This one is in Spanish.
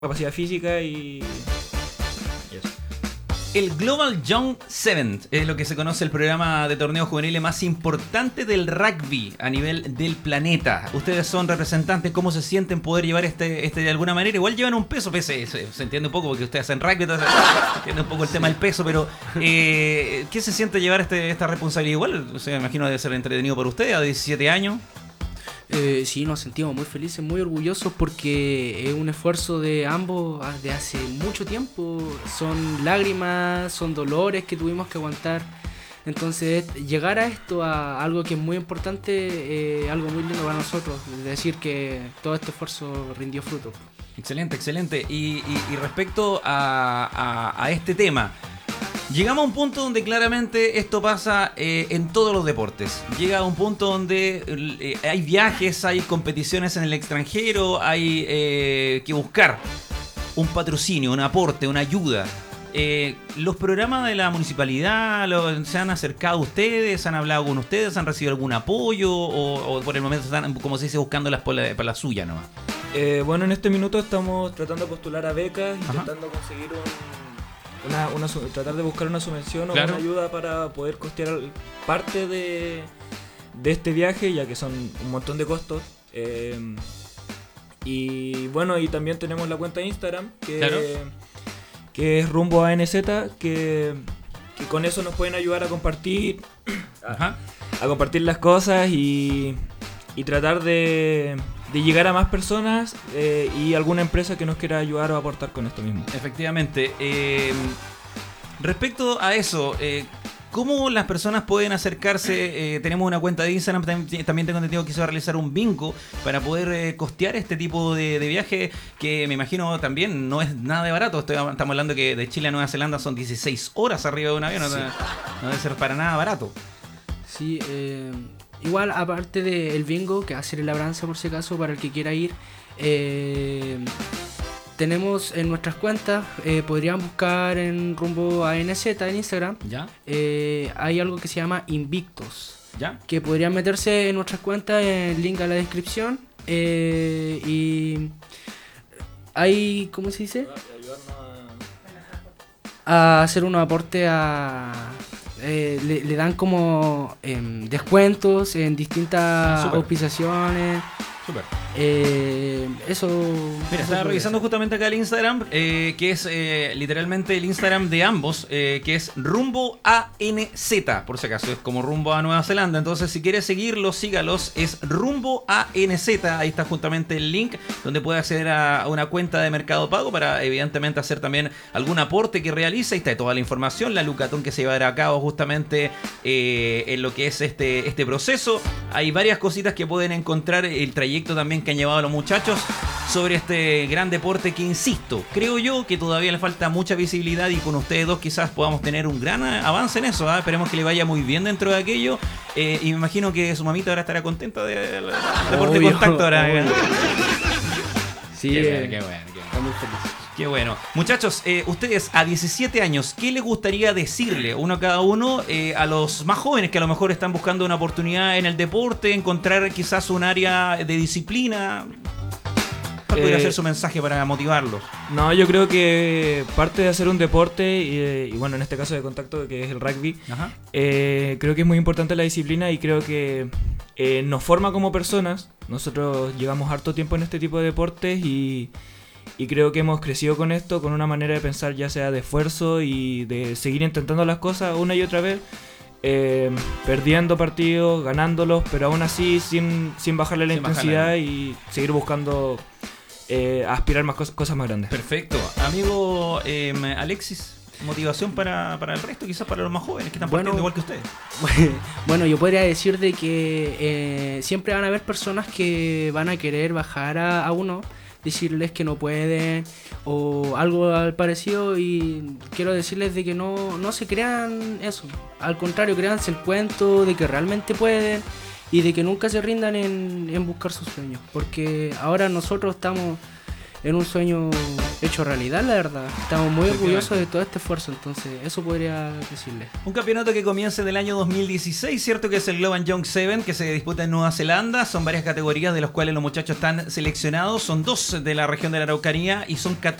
capacidad física y eso. El Global Young Seventh es lo que se conoce el programa de torneos juveniles más importante del rugby a nivel del planeta. Ustedes son representantes, ¿cómo se sienten poder llevar este de alguna manera? Igual llevan un peso, pese, se entiende un poco porque ustedes hacen rugby, entonces se entiende un poco el tema del peso, pero ¿qué se siente llevar esta responsabilidad? Igual, o sea, me imagino debe ser entretenido para ustedes a 17 años. Sí, nos sentimos muy felices, muy orgullosos porque es un esfuerzo de ambos de hace mucho tiempo. Son lágrimas, son dolores que tuvimos que aguantar. Entonces, llegar a esto, a algo que es muy importante, algo muy lindo para nosotros. Es decir, que todo este esfuerzo rindió fruto. Excelente, excelente. Y respecto a este tema, llegamos a un punto donde claramente esto pasa en todos los deportes. Llega a un punto donde hay viajes, hay competiciones en el extranjero, hay que buscar un patrocinio, un aporte, una ayuda. ¿Los programas de la municipalidad se han acercado a ustedes? ¿Han hablado con ustedes? ¿Han recibido algún apoyo? ¿O por el momento están, como se dice, buscándolas por la suya nomás? Bueno, en este minuto estamos tratando de postular a becas, intentando conseguir tratar de buscar una subvención o una ayuda para poder costear parte de este viaje, ya que son un montón de costos. Y bueno, y también tenemos la cuenta de Instagram que es rumbo a NZ, que con eso nos pueden ayudar a compartir a compartir las cosas y tratar de llegar a más personas y alguna empresa que nos quiera ayudar o aportar con esto mismo. Efectivamente. Respecto a eso, ¿cómo las personas pueden acercarse? Tenemos una cuenta de Instagram, también tengo entendido que se va a realizar un bingo para poder costear este tipo de viaje, que me imagino también no es nada de barato. Estamos hablando que de Chile a Nueva Zelanda son 16 horas arriba de un avión, sí. No debe ser para nada barato. Sí, igual, aparte del bingo, que hacer el labranza por si acaso, para el que quiera ir, tenemos en nuestras cuentas, podrían buscar en rumbo a NZ en Instagram. ¿Ya? Hay algo que se llama Invictos. ¿Ya? Que podrían meterse en nuestras cuentas, el link a la descripción. Y hay, ¿cómo se dice? A hacer un aporte le dan como descuentos en distintas auspiciaciones. Súper. Eso. Mira, estaba revisando justamente acá el Instagram, que es literalmente el Instagram de ambos, que es rumbo ANZ, por si acaso, es como rumbo a Nueva Zelanda. Entonces, si quieres seguirlos, sígalos, es rumbo ANZ. Ahí está justamente el link donde puede acceder a una cuenta de Mercado Pago para, evidentemente, hacer también algún aporte que realiza. Ahí está toda la información, la lucatón que se llevará a cabo justamente en lo que es este proceso. Hay varias cositas que pueden encontrar, el trayecto también que han llevado los muchachos sobre este gran deporte que, insisto, creo yo que todavía le falta mucha visibilidad y con ustedes dos quizás podamos tener un gran avance en eso. Esperemos que le vaya muy bien dentro de aquello y me imagino que su mamita ahora estará contenta del deporte de contacto ahora. Sí, qué bueno. Estoy muy feliz. Qué bueno. Muchachos, ustedes a 17 años, ¿qué les gustaría decirle, uno a cada uno, a los más jóvenes que a lo mejor están buscando una oportunidad en el deporte, encontrar quizás un área de disciplina? ¿Cuál podría ser su mensaje para motivarlos? No, yo creo que parte de hacer un deporte, y bueno, en este caso de contacto, que es el rugby, creo que es muy importante la disciplina y creo que nos forma como personas. Nosotros llevamos harto tiempo en este tipo de deportes y creo que hemos crecido con esto, con una manera de pensar ya sea de esfuerzo y de seguir intentando las cosas una y otra vez, perdiendo partidos, ganándolos, pero aún así sin bajarle la intensidad y seguir buscando aspirar más cosas más grandes. Perfecto. Amigo Alexis, motivación para el resto, quizás para los más jóvenes que están partiendo igual que ustedes. Bueno, yo podría decir de que siempre van a haber personas que van a querer bajar a uno, decirles que no pueden o algo al parecido, y quiero decirles de que no se crean eso. Al contrario, créanse el cuento de que realmente pueden y de que nunca se rindan en buscar sus sueños, porque ahora nosotros estamos en un sueño hecho realidad, la verdad. Estamos muy orgullosos de todo este esfuerzo, entonces eso podría decirles. Un campeonato que comienza en el año 2016, ¿cierto? Que es el Global Young 7, que se disputa en Nueva Zelanda. Son varias categorías de las cuales los muchachos están seleccionados. Son 2 de la región de la Araucanía y son 14